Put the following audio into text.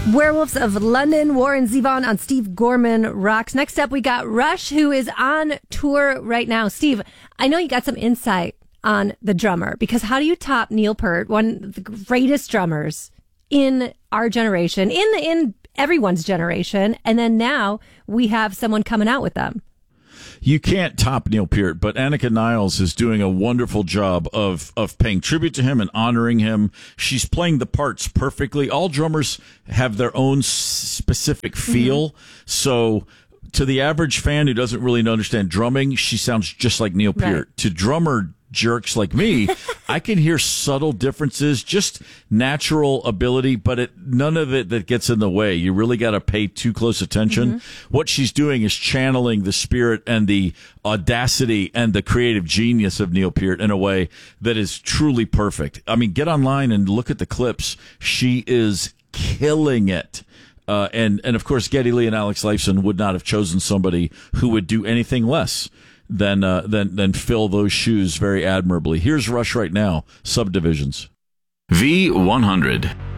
Werewolves of London, Warren Zevon on Steve Gorman Rocks. Next up, we got Rush, who is on tour right now. Steve, I know you got some insight on the drummer, because how do you top Neil Peart, one of the greatest drummers in our generation, in everyone's generation, and then now we have someone coming out with them? You can't top Neil Peart, but Annika Niles is doing a wonderful job of paying tribute to him and honoring him. She's playing the parts perfectly. All drummers have their own specific feel. So to the average fan who doesn't really understand drumming, she sounds just like Neil Peart. Right. To drummer jerks like me, I can hear subtle differences, just natural ability, but none of it that gets in the way. You really got to pay too close attention. What she's doing is channeling the spirit and the audacity and the creative genius of Neil Peart in a way that is truly perfect. I mean, get online and look at the clips. She is killing it. And of course, Geddy Lee and Alex Lifeson would not have chosen somebody who would do anything less than fill those shoes very admirably. Here's Rush right now, Subdivisions. V100.